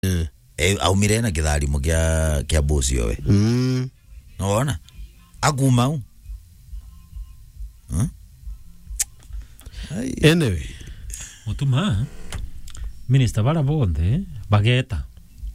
aumire na kitharimo kia bosi yowe naona aguma anyway mutuma minister bara bonde bageta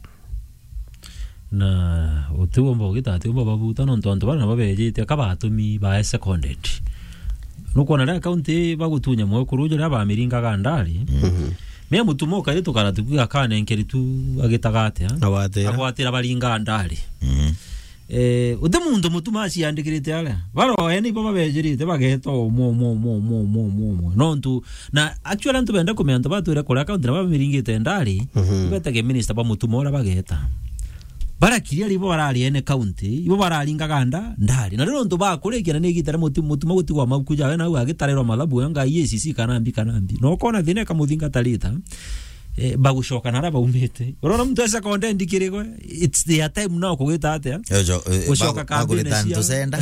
na utuomba ugita atuomba babuta no ntonto bana babejete kabatumi ba seconded nuko na county bagutunya mwe kurujo ya ba miringa gandari me mutumo kare tukara tukiga kane nkeritu agitagate akwatira baringa ndari ude mundu mutuma asiyandikirite ala baro eni baba bejirite bageto mo nontu na actually ntu benda komenta bature kora county ba miringite ndari betege minister ba mutumo ora bageta bara kiria ribo barari ene county ibo bararinga ganda ndari na rero ntu bakurekera nigitara mutuma gutigwa makuja we nawe agitarero mathabu yanga EACC kanambi no kona thine kamuthinga tarita bagushoka nara baumete urona mtu asa konde ndikirego it's their time now kugita atia ushoka kambi tanto senda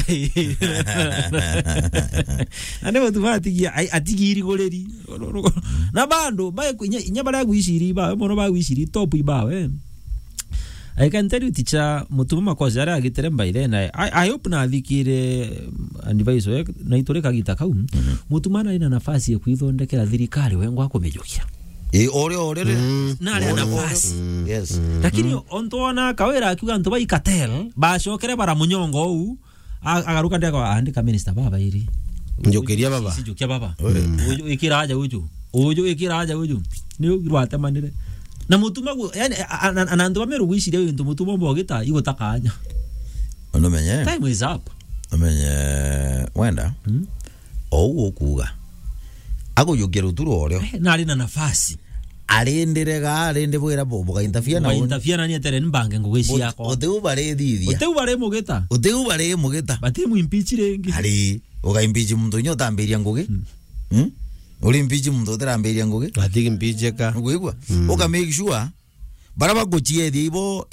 ane watu batigia atigiri goreri na bando ba nyabara gwishiri ba mono ba gwishiri top ibawe I can tell you teacher mutuma makosa ara agitere mbaire na I hope na thikire advice na itoreka gitaka mutuma na ina nafasi ya kuithondekera thirikari wengo akomejokia ore nale nafasi yes lakini ontona kawera akiuga nto baikatel bashokere bara munyongo u agaruka ndeka andika minister baba iri njokeria baba sijokia baba uju ikiraja uju ni urwate manire na mutuma yani anando bameru wishire into mutuma mbogita igo takanya ono menye time is up amenye wenda owo kuga ago yogero turo oreo nari na nafasi arende bwera bobo interfere ni atere mbange ngugwici yako oteu bare thithia oteu bare mugita batimu impeach rengi ari uga impeach muntu nyotambiria ngugi uri impeach muntu terambiria ngugi atigi impeacheka ngwigwa uga make sure baraba gochie ibo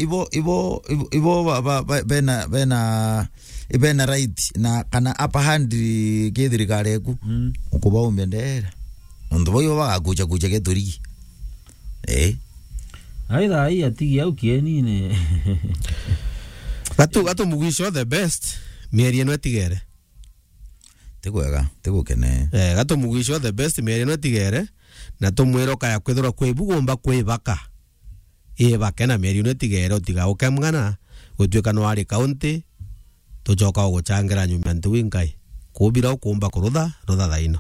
bena right na kana upper hand kethirikare ku ukuba umbendera ndo boyo bagakucha getori aida ai atigi au kieni ne gato mugisho the best mieri no etigere tegwega tegukene gato mugisho the best mieri no etigere na tumwero kaya kwithura kwibugomba kwibaka baka na mieri no etigere otiga ukemgana gutweka no ari county tujoka guchangira nyuma ntuwinkai kubira ukumba kurutha thaino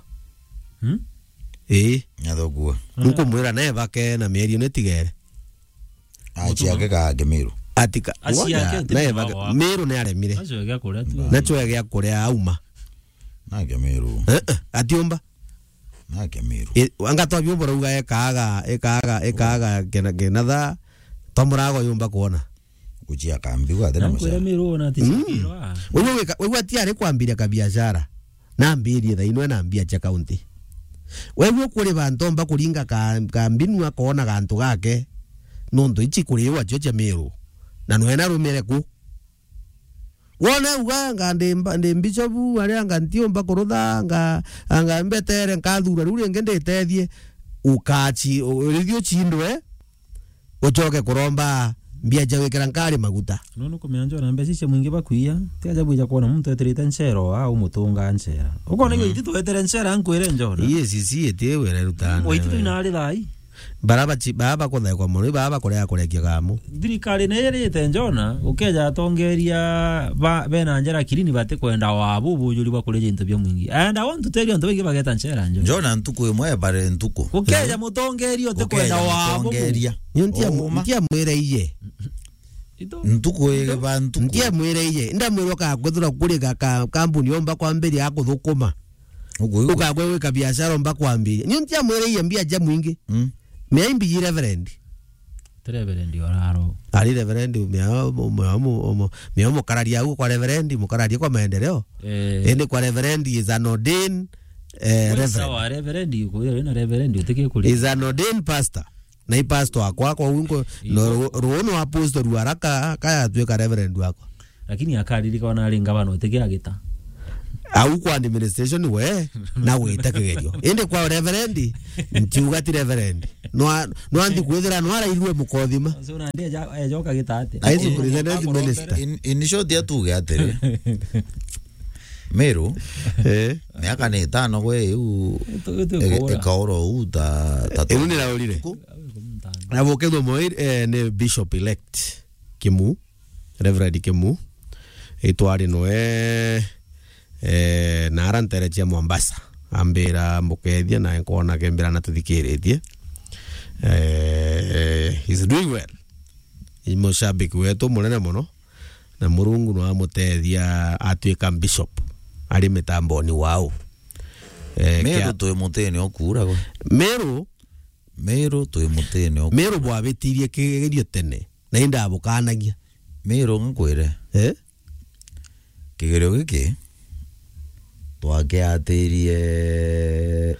nyathoguo nuko mwira na bake na mieri no etigere achiake ka Gemiru atika na bake Meru ne aremire na chwege ya kuria auma na Gemiru atiomba na Gemiru anga to byumbora uga ekaga genatha tomurago yumba kuona kuchia kambi wa tena mashara Meru na tisikirwa wewe atiare kwambiria ka biashara na mbiri thaino na mbia cha county wewe kuri bantomba kuringa ka mbinu akona gantu gake nondo ichi kuriwa joja Meru na nwena rumere ku wona uga ngande mbichobu ari anga ntiomba kurutha anga mbetere nkathura ruri ngende tethie ukachi urithio chindwe uchoke kuromba mbia jawekera nkari maguta nono kumeanjo na mbesi che mwingi bakuia tiaja buja kuona mtu eterita nchero au mutunga nchera uko nego itito etere nchera ankwere njona si etewe rutana oitito inari thai baba kothe kwa muri baba kurea kurekia gamu thirikari nerete njona ukeja tongeria bena njera kilini bate kwenda wabu bujuri bwa kureje into byo mwingi and I want to tell you ndo bige bageta nchera njona ntuko imwe bare ntuko ukeja mutongeria te kwenda wabu ntia mwere iye ntuko ege ba ntuko ntia mwere iye nda mwero ka gwethura kuri ka kampuni omba kwa mbere yakuthukuma uka gwewe ka biashara omba kwa mbere ntia mwere iye mbia ja mwingi meimbi reverend oraro ali reverend meo kararia uko kwa reverend mukararia kwa maendeleo ende kwa reverend is an ordained reverend yuko na reverend uteke kule is an ordained pastor na i pastor akwa ungo rono apostle ruaraka kaya tueka reverend wako lakini akaririka wana alinga bano uteke agita au kwa administration we na wita kigerio ende kwa reverend ntiuga ti reverend no andi kwithira no ara irue mukothima so na ndiye joka gitate aizi president minister in short ya tuge atere Meru miaka ni 5 gwe u ekaoro u ta ni la olire avokedo moir ne bishop elect Kimu Reverend Kimu etwari no na arantere cia Mombasa ambira mukethia na nkona kembira na tuthikiretie he's doing well imushabiki wetu munene muno na Murungu no amutethia atuika bishop ari mitamboni wao Meru tu mutene okura go Meru tu mutene okura Meru bwabitirie kigerio tene na inda abukanagia Meru nkwire kigerio giki twake atirie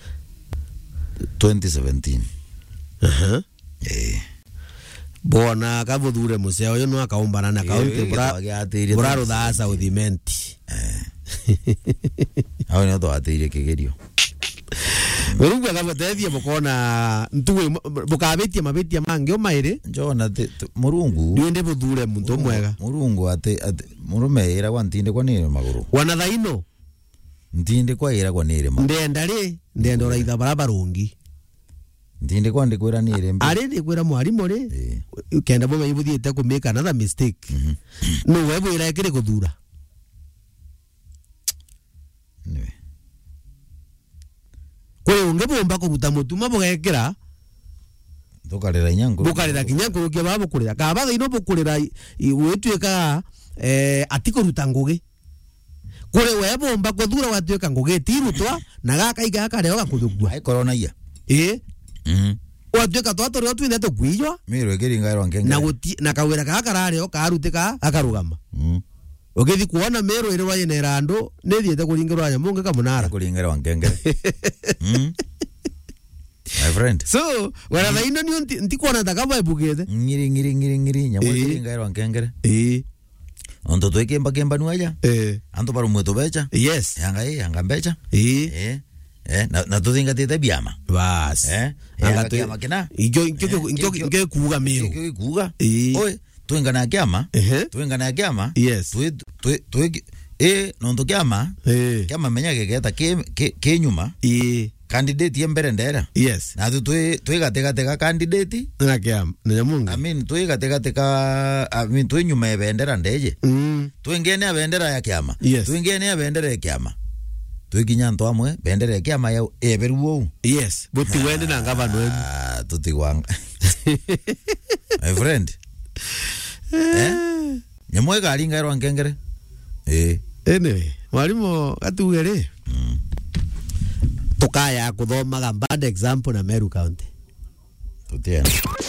2017 bona kabuthure museo yo no akaumbana na kaunti buraro da South Imenti aho ni to atirie kigerio Murungu akabatethia bukona ntuwe bukabetia mabetia mangi o maire njona Murungu ndiende buthure muntu mwega Murungu ate murume ira kwa ntinde kwa nire maguru wana thaino ntinde kwa ira kwa nire maguru ndenda raitha barabarungi ntinde kwa ndikwira nire mbi ari ndikwira mwarimu ri kenda bo mayibuthiete ku make another mistake no webo ira kire kuthura niwe kwe ungebomba kuruta mutuma bugekera tukarira inyango bukarira kinyango ke babo kurira ka batha ino bukurira wetweka atikuruta ngugi kure webomba kuthura watweka ngugi tirutwa na gaka igaka reo gakuthugua ai corona ya watweka twatori twine tukwijwa Meru ekiringa ro ngenge na guti na kawira gaka rareo karuteka akarugama ogethi kuona Meru ire waye nerando nethiete kuringirwa nya munge kamunara kuringera ngenge my friend so wala thaino ni ndikuona takaba ebugete ngiri nyamuringa ro ngengere ondo twekemba kemba nuaja anto para mweto becha yes yanga becha na tuthinga tete biama bas anga kiama kina injo kuuga Meru kuuga oi tuinga na kiama yes tu nondo kiama menya gegeta ke nyuma candidate yembere ndera yes na twigatega candidate na kiama na nyamunga I mean nyuma ya bendera ndeje tuingene ya bendera ya kiama tuingene ya bendera ya kiama tuikinya nto amwe bendera ya kiama ya eberuo yes buti wende na ngavano emu tutiwanga my friend nyamwega alinga ero ngengere anyway mwalimu atugere tukaya kuthomaga bad example na Meru County tutiena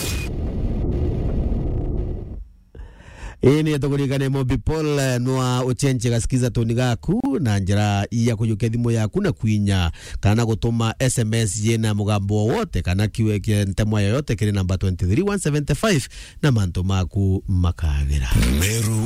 ini atokurikane mo people nwa uchenche gasikiza toni gaku na njira iya kuyuke thimu yaku na kwinya kana gutuma SMS yena mugambo wote kana kiwe ntemo yoyote kiri namba 23175 na manto maku makagera Meru